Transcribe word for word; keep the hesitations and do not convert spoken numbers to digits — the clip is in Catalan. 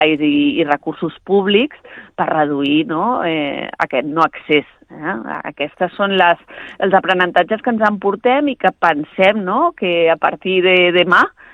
i, i recursos públics per reduir, no, eh, aquest no accés. Eh? Aquestes són les, els aprenentatges que ens emportem i que pensem, no, que a partir de demà